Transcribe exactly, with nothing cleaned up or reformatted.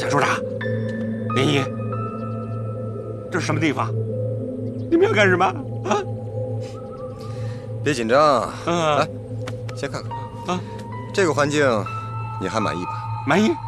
处长，莲姨，这是什么地方？你们要干什么啊？ 别紧张， 啊， 来，先看看啊， 这个环境，你还满意吧？ 满意。